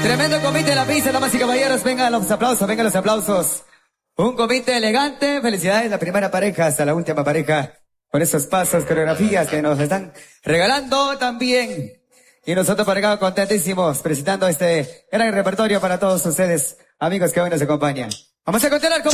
Tremendo comité de la pista, damas y caballeros. Vengan los aplausos, vengan los aplausos. Un comité elegante. Felicidades, la primera pareja hasta la última pareja. Con esos pasos, coreografías que nos están regalando también. Y nosotros por acá contentísimos presentando este gran repertorio para todos ustedes, amigos que hoy nos acompañan. Vamos a continuar con